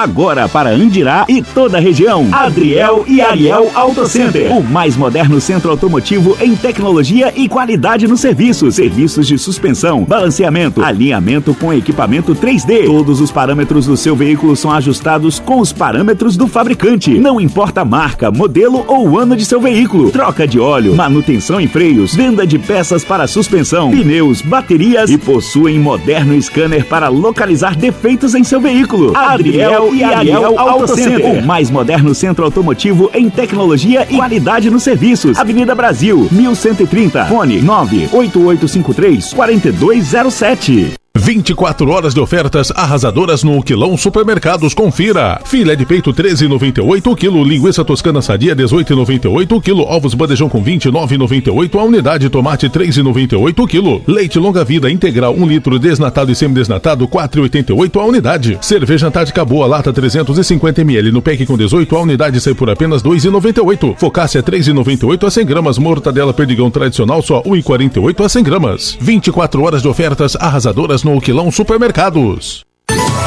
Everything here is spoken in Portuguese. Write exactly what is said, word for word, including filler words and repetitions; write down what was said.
agora para Andirá e toda a região. Adriel e Ariel Auto Center, o mais moderno centro automotivo em tecnologia e qualidade no serviço. Serviços de suspensão, balanceamento, alinhamento com equipamento três D. Todos os parâmetros do seu veículo são ajustados com os parâmetros do fabricante. Não importa a marca, modelo ou ano de seu veículo. Troca de óleo, manutenção em freios, venda de peças para suspensão, pneus, baterias e possuem moderno scanner para localizar defeitos em seu veículo. Adriel e Ariel Auto Center, o mais moderno centro automotivo em tecnologia e qualidade nos serviços. Avenida Brasil, mil cento e trinta. Fone nove oito oito cinco três, quatro dois zero sete. vinte e quatro horas de ofertas arrasadoras no Quilão Supermercados. Confira. Filé de peito treze e noventa e oito o quilo, linguiça toscana sadia dezoito e noventa e oito o quilo, ovos bandejão com vinte e nove e noventa e oito a unidade, tomate três e noventa e oito o quilo, leite longa vida integral um litro desnatado e semidesnatado quatro e oitenta e oito a unidade, cerveja Antártica Boa lata trezentos e cinquenta mililitros no pack com dezoito a unidade sai por apenas dois e noventa e oito, Focaccia três e noventa e oito a cem gramas, mortadela perdigão tradicional só um e quarenta e oito a cem gramas. vinte e quatro horas de ofertas arrasadoras no Quilão Supermercados.